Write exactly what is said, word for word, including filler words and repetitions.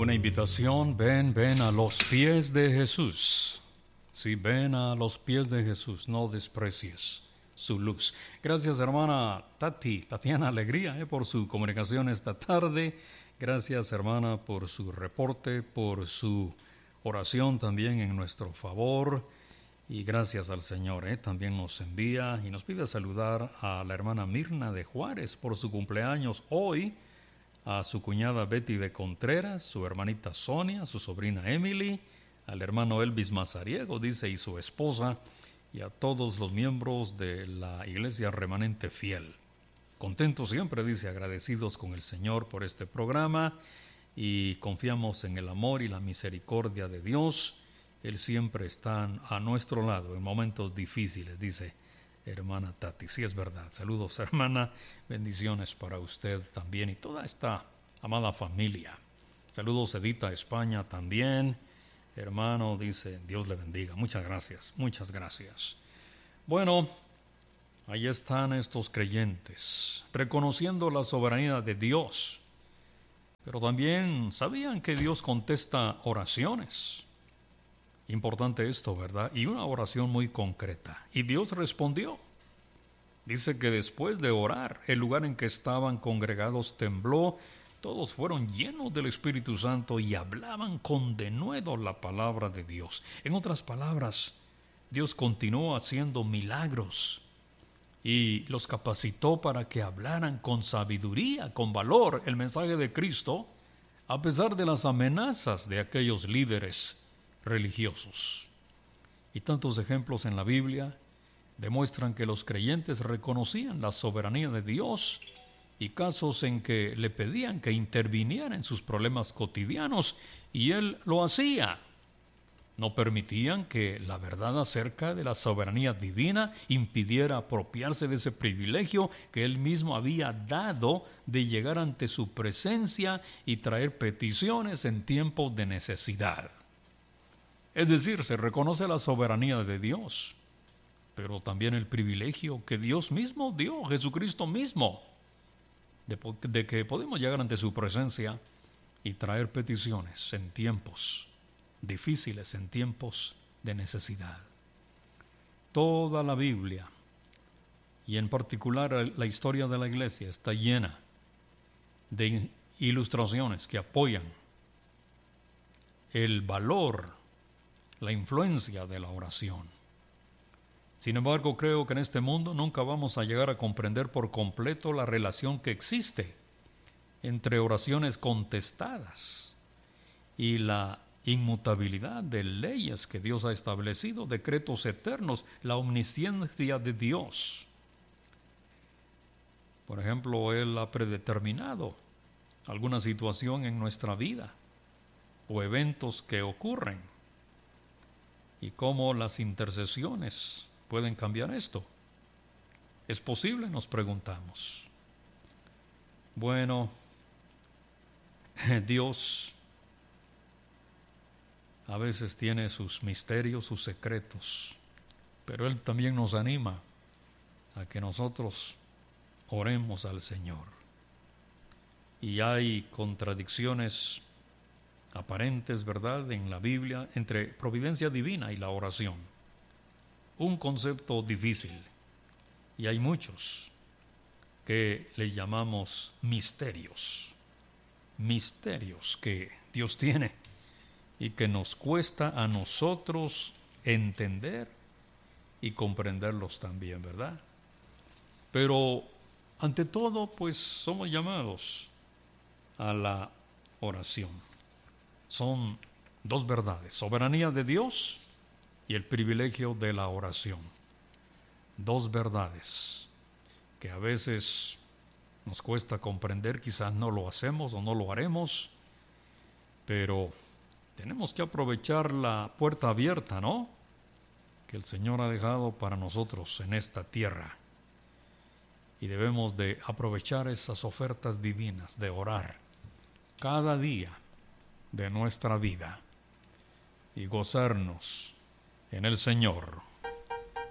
Una invitación, ven, ven a los pies de Jesús. Sí, ven a los pies de Jesús, no desprecies su luz. Gracias, hermana Tati, Tatiana Alegría, eh, por su comunicación esta tarde. Gracias, hermana, por su reporte, por su oración también en nuestro favor. Y gracias al Señor, eh, también nos envía y nos pide saludar a la hermana Mirna de Juárez por su cumpleaños hoy, a su cuñada Betty de Contreras, su hermanita Sonia, su sobrina Emily, al hermano Elvis Mazariego, dice, y su esposa, y a todos los miembros de la Iglesia Remanente Fiel. Contentos siempre, dice, agradecidos con el Señor por este programa, y confiamos en el amor y la misericordia de Dios. Él siempre está a nuestro lado en momentos difíciles, dice hermana Tati. Sí, es verdad. Saludos, hermana. Bendiciones para usted también y toda esta amada familia. Saludos, Edita España también. Hermano, dice, Dios le bendiga. Muchas gracias, muchas gracias. Bueno, ahí están estos creyentes, reconociendo la soberanía de Dios. Pero también sabían que Dios contesta oraciones. Importante esto, ¿verdad? Y una oración muy concreta. Y Dios respondió. Dice que después de orar, el lugar en que estaban congregados tembló. Todos fueron llenos del Espíritu Santo y hablaban con denuedo la palabra de Dios. En otras palabras, Dios continuó haciendo milagros y los capacitó para que hablaran con sabiduría, con valor, el mensaje de Cristo, a pesar de las amenazas de aquellos líderes religiosos. Y tantos ejemplos en la Biblia demuestran que los creyentes reconocían la soberanía de Dios y casos en que le pedían que interviniera en sus problemas cotidianos y Él lo hacía. No permitían que la verdad acerca de la soberanía divina impidiera apropiarse de ese privilegio que Él mismo había dado de llegar ante su presencia y traer peticiones en tiempos de necesidad. Es decir, se reconoce la soberanía de Dios, pero también el privilegio que Dios mismo dio, Jesucristo mismo, de, de que podemos llegar ante su presencia y traer peticiones en tiempos difíciles, en tiempos de necesidad. Toda la Biblia, y en particular la historia de la Iglesia, está llena de ilustraciones que apoyan el valor, la influencia de la oración. Sin embargo, creo que en este mundo nunca vamos a llegar a comprender por completo la relación que existe entre oraciones contestadas y la inmutabilidad de leyes que Dios ha establecido, decretos eternos, la omnisciencia de Dios. Por ejemplo, Él ha predeterminado alguna situación en nuestra vida o eventos que ocurren. ¿Y cómo las intercesiones pueden cambiar esto? ¿Es posible? Nos preguntamos. Bueno, Dios a veces tiene sus misterios, sus secretos, pero Él también nos anima a que nosotros oremos al Señor. Y hay contradicciones aparentes, ¿verdad?, en la Biblia entre providencia divina y la oración. Un concepto difícil, y hay muchos que le llamamos misterios. Misterios que Dios tiene y que nos cuesta a nosotros entender y comprenderlos también, ¿verdad? Pero ante todo, pues somos llamados a la oración. Son dos verdades, soberanía de Dios y el privilegio de la oración. Dos verdades que a veces nos cuesta comprender, quizás no lo hacemos o no lo haremos, pero tenemos que aprovechar la puerta abierta, ¿no?, que el Señor ha dejado para nosotros en esta tierra. Y debemos de aprovechar esas ofertas divinas de orar cada día de nuestra vida y gozarnos en el Señor.